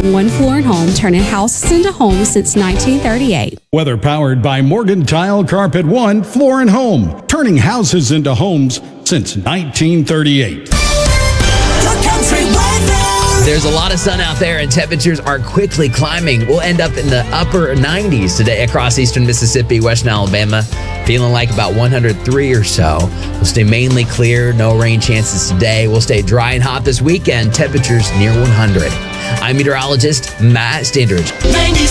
One Floor and Home, turning houses into homes since 1938. Weather powered by Morgan Tile Carpet One Floor and Home, turning houses into homes since 1938. There's a lot of sun out there and temperatures are quickly climbing. We'll end up in the upper 90s today across eastern Mississippi, western Alabama, feeling like about 103 or so. We'll stay mainly clear, no rain chances today. We'll stay dry and hot this weekend, temperatures near 100. I'm meteorologist Matt Standridge.